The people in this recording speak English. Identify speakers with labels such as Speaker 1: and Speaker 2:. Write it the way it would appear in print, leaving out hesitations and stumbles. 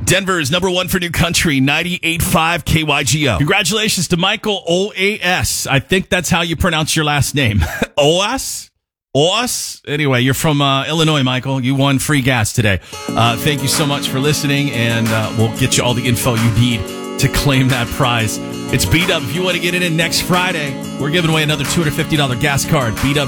Speaker 1: Denver's number one for new country, 98.5 KYGO. Congratulations to Michael OAS. I think that's how you pronounce your last name. OAS? OAS? Anyway, you're from Illinois, Michael. You won free gas today. Thank you so much for listening, and we'll get you all the info you need to claim that prize. It's B-Dub. If you want to get it in next Friday, we're giving away another $250 gas card. B-Dub.